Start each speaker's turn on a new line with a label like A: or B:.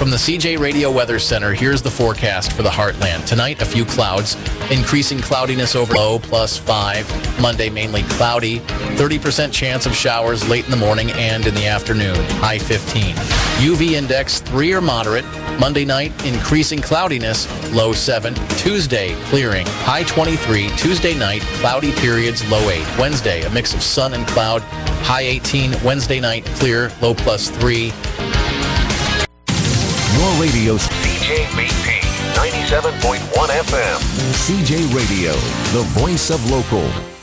A: From the CJ Radio Weather Center, here's the forecast for the Heartland. Tonight, a few clouds, increasing cloudiness over low +5. Monday, mainly cloudy. 30% chance of showers late in the morning and in the afternoon, high 15. UV index 3 or moderate. Monday night, increasing cloudiness, low 7. Tuesday, clearing, high 23. Tuesday night, cloudy periods, low 8. Wednesday, a mix of sun and cloud, high 18. Wednesday night, clear, low +3.
B: Your radio. CJBP 97.1 FM. CJ Radio, the voice of local.